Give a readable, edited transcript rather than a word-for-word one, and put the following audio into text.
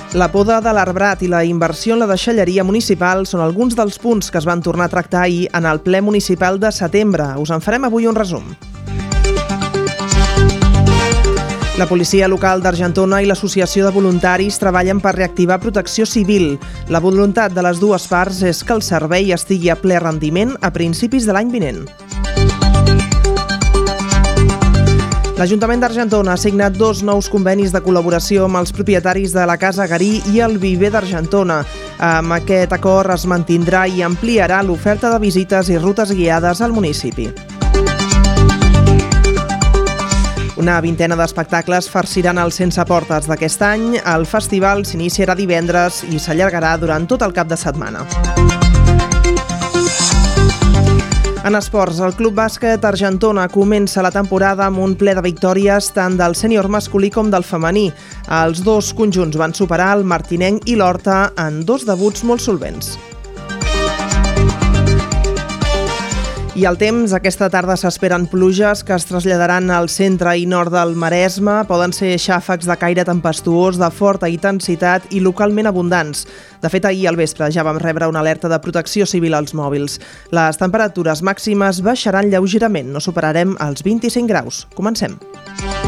La poda de l'arbrat i la inversió en la deixalleria municipal són alguns dels punts que es van tornar a tractar ahir en el ple municipal de setembre. Us en farem avui un resum. La policia local d'Argentona i l'Associació de Voluntaris treballen per reactivar Protecció Civil. La voluntat de les dues parts és que el servei estigui a ple rendiment a principis de l'any vinent. L'Ajuntament d'Argentona ha signat 2 nous convenis de col·laboració amb els propietaris de la Casa Garí i el Viver d'Argentona. Amb aquest acord es mantindrà i ampliarà l'oferta de visites i rutes guiades al municipi. Una vintena d'espectacles farciran els Sense Portes d'aquest any. El festival s'iniciarà divendres i s'allargarà durant tot el cap de setmana. En esports, el Club Bàsquet Argentona comença la temporada amb un ple de victòries tant del sènior masculí com del femení. Els dos conjunts van superar el Martinenc i l'Horta en 2 debuts molt solvents. I el temps, aquesta tarda s'esperen pluges que es traslladaran al centre i nord del Maresme. Poden ser xàfecs de caire tempestuós, de forta intensitat i localment abundants. De fet, ahir al vespre ja vam rebre una alerta de protecció civil als mòbils. Les temperatures màximes baixaran lleugerament, no superarem els 25 graus. Comencem.